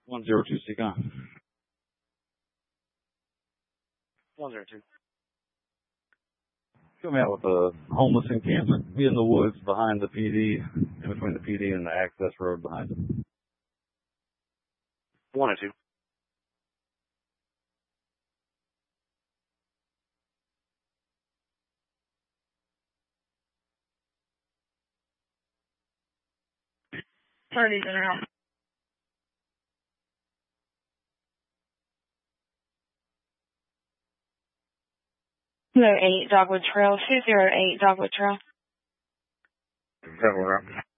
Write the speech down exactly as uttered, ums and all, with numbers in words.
one zero two, Seacon. one zero two. Come out with a homeless encampment. Be in the woods behind the P D, in between the P D and the access road behind it. one oh two. Parties in and out. two oh eight Dogwood Trail, two oh eight Dogwood Trail. Several